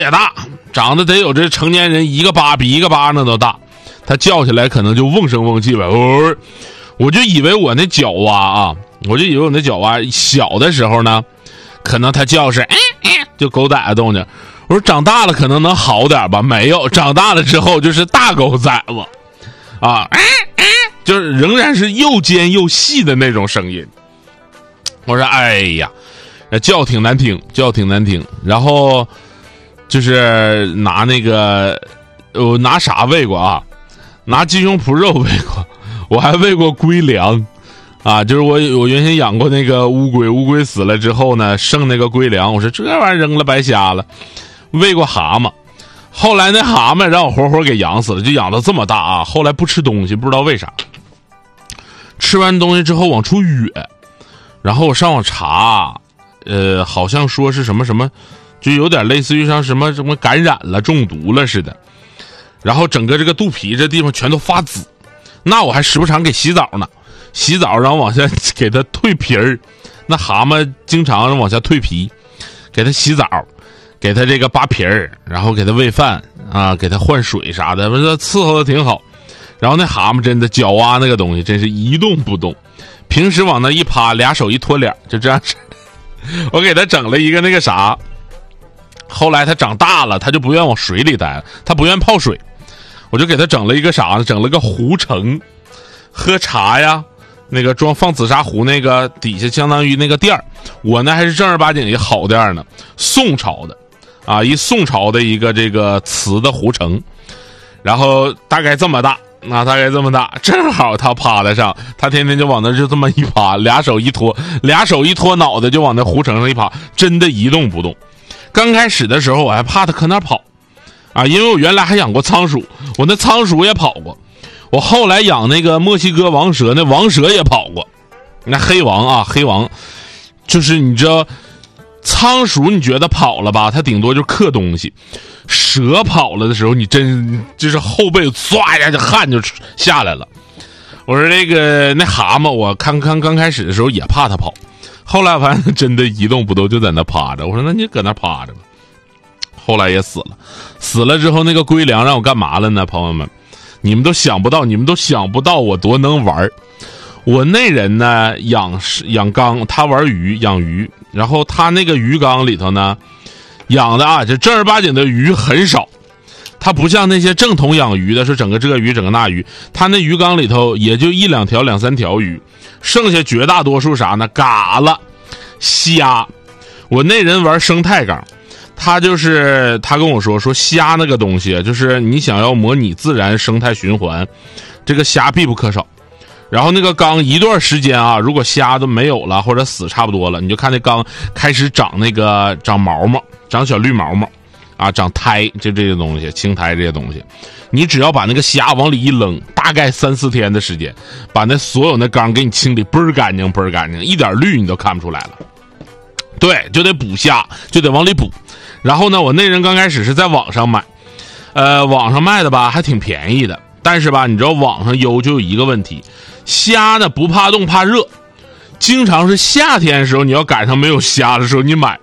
也大，长得得有这成年人一个疤比一个疤那都大，它叫起来可能就瓮声瓮气呗。我就以为我那角蛙啊，小的时候呢，可能它叫是就狗崽子动静。我说长大了可能能好点吧，没有，长大了之后就是大狗崽子啊，就是仍然是又尖又细的那种声音。我说哎呀，叫挺难听，然后就是拿那个我拿啥喂过啊，拿鸡胸脯肉喂过，我还喂过龟粮啊，就是我原先养过那个乌龟死了之后呢，剩那个龟粮，我说这玩意儿扔了白瞎了。喂过蛤蟆，后来那蛤蟆让我活活给养死了，就养到这么大啊，后来不吃东西，不知道为啥，吃完东西之后往出哕，然后我上网查，好像说是什么，就有点类似于像什么感染了中毒了似的，然后整个这个肚皮这地方全都发紫，那我还时不常给洗澡呢，洗澡然后往下给它蜕皮儿，那蛤蟆经常往下蜕皮，给它洗澡，给它这个扒皮儿，然后给它喂饭啊，给它换水啥的，不是伺候的挺好。然后那蛤蟆真的脚蛙那个东西真是一动不动，平时往那一趴，俩手一托脸，就这样式。我给它整了一个那个啥，后来它长大了，它就不愿往水里待了，它不愿泡水，我就给它整了一个啥呢？整了个壶盛，喝茶呀。那个放紫砂壶那个底下相当于那个垫儿，我呢还是正儿八经一好垫儿呢，宋朝的啊，一宋朝的一个这个瓷的壶盛，然后大概这么大，正好他趴得上，他天天就往那就这么一趴，俩手一托脑袋就往那壶盛上一趴，真的一动不动。刚开始的时候我还怕他搁那跑啊，因为我原来还养过仓鼠，我那仓鼠也跑过。我后来养那个墨西哥王蛇，那王蛇也跑过，那黑王就是你知道，仓鼠你觉得跑了吧，它顶多就嗑东西，蛇跑了的时候，你真就是后背唰一下就汗就下来了。我说那蛤蟆，我刚开始的时候也怕它跑，后来我发现真的一动不动，就在那趴着。我说那你搁那趴着吧。后来也死了之后，那个龟粮让我干嘛了呢？朋友们。你们都想不到我多能玩。我那人呢养缸，他玩养鱼，然后他那个鱼缸里头呢养的啊，就正儿八经的鱼很少，他不像那些正统养鱼的说整个这鱼整个那鱼，他那鱼缸里头也就一两条两三条鱼，剩下绝大多数啥呢？蛤蜊、虾。我那人玩生态缸，他跟我说虾那个东西，就是你想要模拟自然生态循环，这个虾必不可少。然后那个缸一段时间啊，如果虾都没有了或者死差不多了，你就看那缸开始长毛毛，长小绿毛毛啊，长苔，就这些东西，青苔这些东西，你只要把那个虾往里一扔，大概3-4天的时间，把那所有那缸给你清理倍儿干净，一点绿你都看不出来了。对，就得补虾，就得往里补。然后呢，我那人刚开始是在网上买，网上卖的吧还挺便宜的，但是吧，你知道网上就有一个问题，虾呢不怕冻怕热，经常是夏天的时候，你要赶上没有虾的时候，你买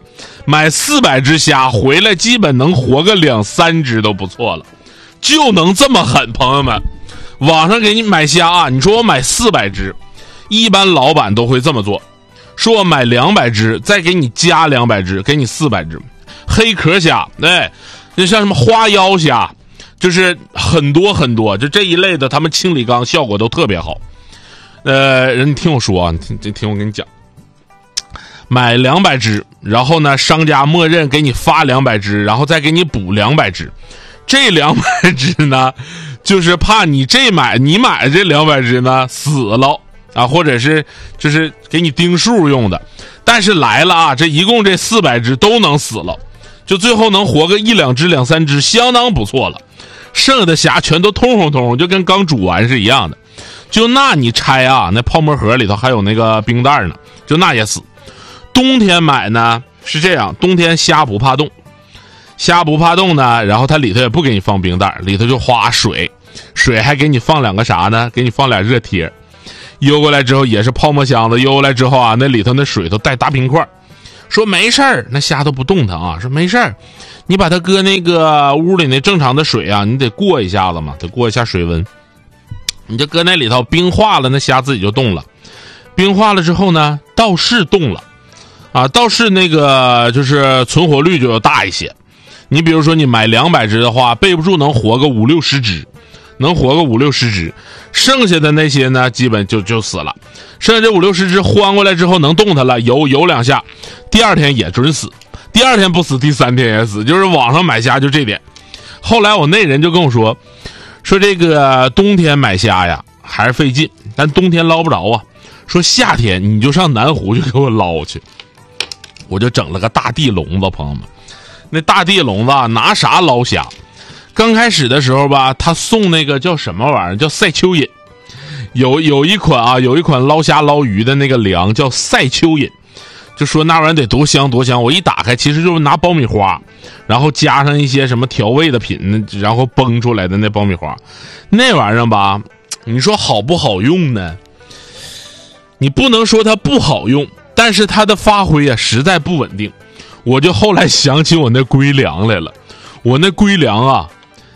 400只虾回来，基本能活个2-3只都不错了，就能这么狠，朋友们。网上给你买虾啊，你说我买400只，一般老板都会这么做，说我买200只，再给你加200只，给你400只。黑壳虾，那像什么花腰虾，就是很多很多，就这一类的，他们清理缸效果都特别好。人听我说啊，你听我跟你讲，买200只，然后呢，商家默认给你发200只，然后再给你补200只。这200只呢，就是怕你买的这200只呢死了啊，或者是就是给你盯数用的。但是来了啊，这一共这400只都能死了。就最后能活个1-2只、2-3只，相当不错了。剩下的虾全都通红通红，就跟刚煮完是一样的。就那你拆啊，那泡沫盒里头还有那个冰袋呢，就那也死。冬天买呢是这样，冬天虾不怕冻呢，然后它里头也不给你放冰袋，里头就花水还给你放2个啥呢？给你放俩热贴，邮过来之后也是泡沫箱子，邮过来之后啊，那里头那水都带大冰块。说没事儿，那虾都不动弹啊。说没事儿， 你把它搁那个屋里那正常的水啊，你得过一下子嘛，得过一下水温。你就搁那里头，冰化了，那虾自己就动了。冰化了之后呢，倒是动了，啊，倒是那个就是存活率就要大一些。你比如说你买200只的话，备不住能活个50-60只，能活个50-60只，剩下的那些呢，基本就死了。剩下这50-60只欢过来之后能动它了，游2下，第2天也准死，第2天不死，第3天也死。就是网上买虾就这点。后来我那人就跟我说这个冬天买虾呀还是费劲，但冬天捞不着啊。说夏天你就上南湖去给我捞去。我就整了个大地笼子，朋友们，那大地笼子拿啥捞虾？刚开始的时候吧，他送那个叫什么玩意儿，叫赛蚯蚓。有一款捞虾捞鱼的那个粮叫赛蚯蚓，就说那玩意儿得多香多香。我一打开，其实就是拿爆米花，然后加上一些什么调味的品，然后崩出来的那爆米花。那玩意儿吧，你说好不好用呢？你不能说它不好用，但是它的发挥啊实在不稳定。我就后来想起我那龟粮来了。我那龟粮啊，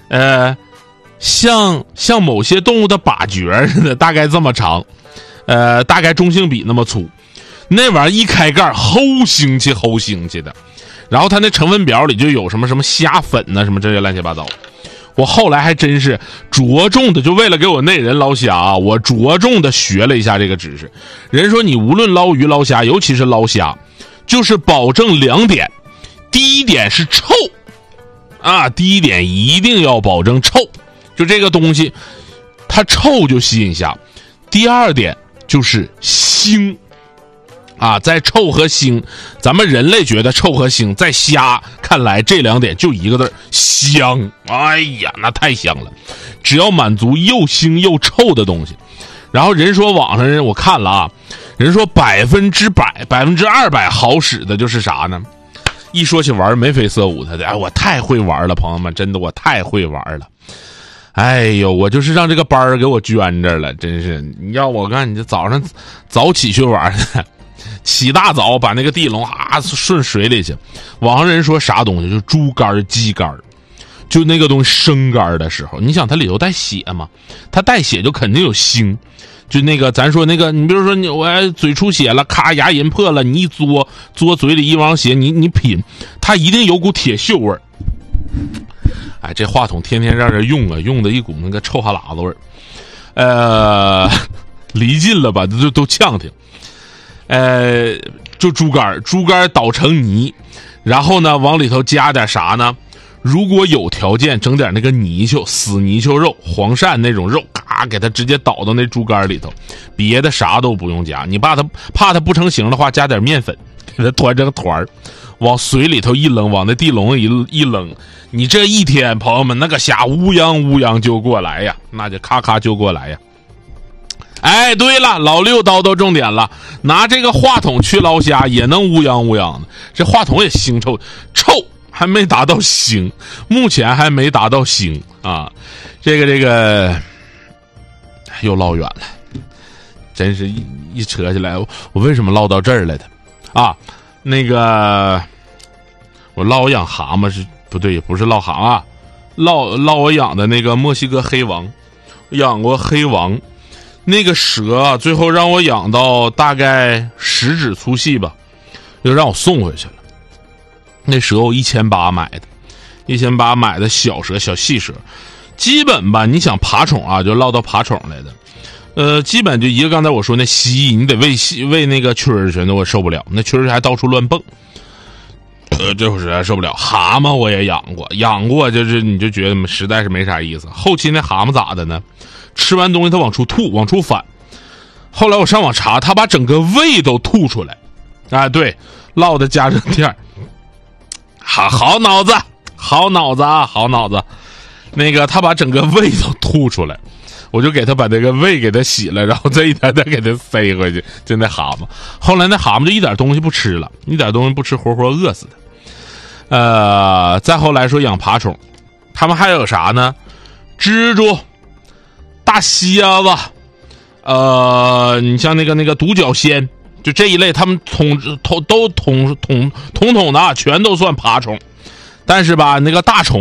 像某些动物的把角似的，大概这么长，大概中性比那么粗。那玩意儿一开盖，齁腥气的。然后它那成分表里就有什么虾粉呐，什么这些乱七八糟。我后来还真是着重的，就为了给我那人捞虾啊，我着重的学了一下这个知识。人说你无论捞鱼捞虾，尤其是捞虾，就是保证2点。第一点是臭啊，第一点一定要保证臭，就这个东西它臭就吸引虾。第2点就是腥啊，在臭和腥，咱们人类觉得臭和腥，在虾看来这2点就一个字，香。哎呀，那太香了，只要满足又腥又臭的东西。然后人说网上人我看了啊，人说100%200好使的就是啥呢？一说起玩眉飞色舞的，我太会玩了，朋友们，真的我太会玩了。哎呦，我就是让这个班儿给我捐着了，真是。你要我看，你这早上早起去玩的，起大早把那个地笼顺水里去。网上人说啥东西，就猪肝鸡肝，就那个东西生肝的时候，你想它里头带血嘛，它带血就肯定有腥。就那个咱说那个，你比如说我嘴出血了，咔牙龈破了，你一嘬嘴里一汪血，你品，它一定有股铁锈味儿。哎，这话筒天天让人用啊，用的一股那个臭哈喇子味儿。离近了吧，都呛挺。就猪肝捣成泥，然后呢往里头加点啥呢？如果有条件，整点那个泥鳅，死泥鳅肉，黄鳝那种肉，咔给它直接倒到那猪肝里头，别的啥都不用加。你怕它不成形的话，加点面粉，给它团成团儿，往水里头一扔，往那地笼一扔，你这一天，朋友们，那个虾乌泱就过来呀，那就咔咔就过来呀。哎，对了，老六叨叨重点了，拿这个话筒去捞虾也能乌泱的，这话筒也腥臭，还没达到腥，目前还没达到腥啊。这个又唠远了，真是一扯起来，我为什么唠到这儿来的啊？那个我唠我养蛤蟆是不对，不是唠蛤蟆啊，唠我养的那个墨西哥黑王，养过黑王。那个蛇啊，最后让我养到大概10指粗细吧，就让我送回去了。那蛇我1800买的，1800买的小蛇，小细蛇。基本吧，你想爬虫啊，就唠到爬虫来的。基本就一个刚才我说那蜥蜴，你得喂那个蛐儿去，那我受不了，那蛐儿还到处乱蹦。这我实在受不了。蛤蟆我也养过，就是你就觉得实在是没啥意思。后期那蛤蟆咋的呢？吃完东西它往出吐，往出反。后来我上网查，它把整个胃都吐出来。啊，对，烙的家政店，好脑子。那个他把整个胃都吐出来，我就给他把那个胃给他洗了，然后再一点点给他塞回去。就那蛤蟆，后来那蛤蟆就一点东西不吃了，活活饿死的。再后来说养爬虫，他们还有啥呢？蜘蛛、大蝎子，你像那个独角仙，就这一类，他们统的全都算爬虫。 但是吧，那个大宠